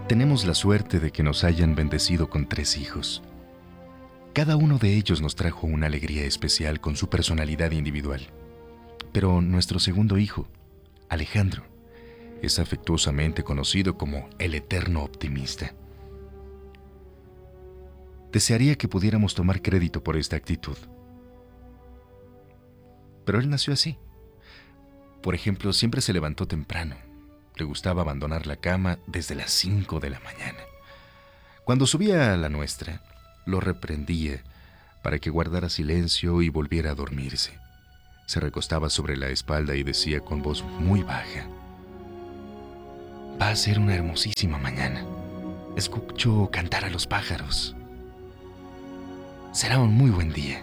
Tenemos la suerte de que nos hayan bendecido con 3 hijos. Cada uno de ellos nos trajo una alegría especial con su personalidad individual. Pero nuestro segundo hijo, Alejandro, es afectuosamente conocido como el eterno optimista. Desearía que pudiéramos tomar crédito por esta actitud. Pero él nació así. Por ejemplo, siempre se levantó temprano. Le gustaba abandonar la cama desde las 5 de la mañana. Cuando subía a la nuestra, lo reprendía para que guardara silencio y volviera a dormirse. Se recostaba sobre la espalda y decía con voz muy baja: va a ser una hermosísima mañana. Escucho cantar a los pájaros. Será un muy buen día.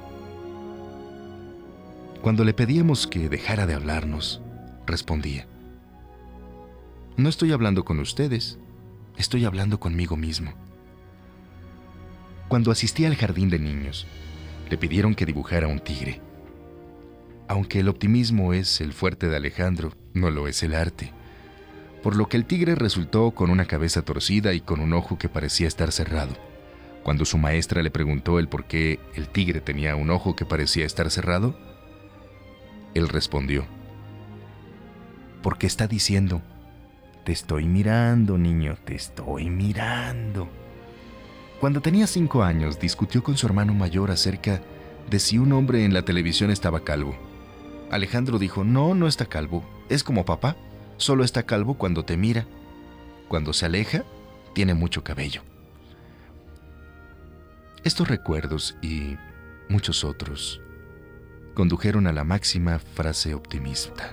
Cuando le pedíamos que dejara de hablarnos, respondía: no estoy hablando con ustedes, estoy hablando conmigo mismo. Cuando asistía al jardín de niños, le pidieron que dibujara un tigre. Aunque el optimismo es el fuerte de Alejandro, no lo es el arte, por lo que el tigre resultó con una cabeza torcida y con un ojo que parecía estar cerrado. Cuando su maestra le preguntó el por qué el tigre tenía un ojo que parecía estar cerrado, él respondió: porque está diciendo: te estoy mirando, niño, te estoy mirando. Cuando tenía 5 años, discutió con su hermano mayor acerca de si un hombre en la televisión estaba calvo. Alejandro dijo: no está calvo, es como papá, solo está calvo cuando te mira. Cuando se aleja, tiene mucho cabello. Estos recuerdos y muchos otros condujeron a la máxima frase optimista.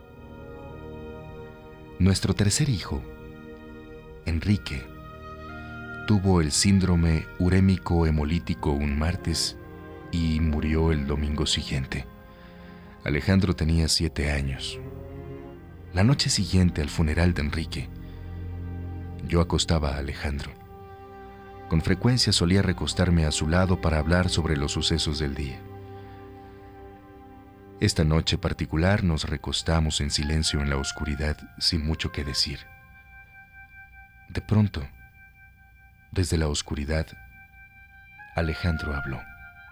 Nuestro tercer hijo, Enrique, tuvo el síndrome urémico hemolítico un martes y murió el domingo siguiente. Alejandro tenía 7 años. La noche siguiente al funeral de Enrique, yo acostaba a Alejandro. Con frecuencia solía recostarme a su lado para hablar sobre los sucesos del día. Esta noche particular nos recostamos en silencio en la oscuridad, sin mucho que decir. De pronto, desde la oscuridad, Alejandro habló.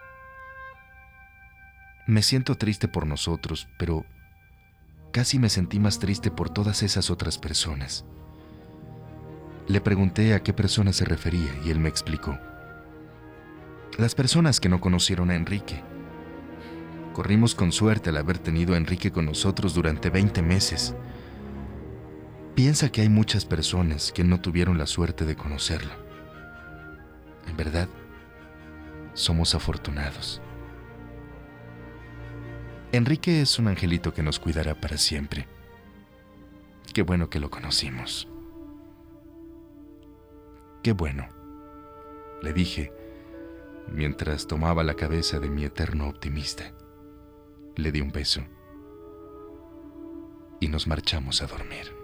Me siento triste por nosotros, pero casi me sentí más triste por todas esas otras personas. Le pregunté a qué personas se refería y él me explicó. Las personas que no conocieron a Enrique. Corrimos con suerte al haber tenido a Enrique con nosotros durante 20 meses. Piensa que hay muchas personas que no tuvieron la suerte de conocerlo. En verdad, somos afortunados. Enrique es un angelito que nos cuidará para siempre. Qué bueno que lo conocimos. Qué bueno, le dije, mientras tomaba la cabeza de mi eterno optimista. Le di un beso y nos marchamos a dormir.